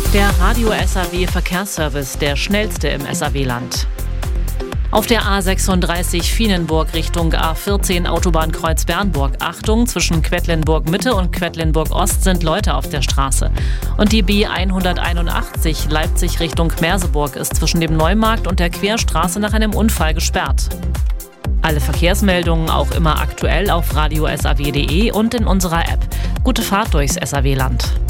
Der Radio SAW Verkehrsservice, der schnellste im SAW-Land. Auf der A36 Vienenburg Richtung A14 Autobahnkreuz Bernburg. Achtung, zwischen Quedlinburg Mitte und Quedlinburg Ost sind Leute auf der Straße. Und die B181 Leipzig Richtung Merseburg ist zwischen dem Neumarkt und der Querstraße nach einem Unfall gesperrt. Alle Verkehrsmeldungen auch immer aktuell auf radiosaw.de und in unserer App. Gute Fahrt durchs SAW-Land.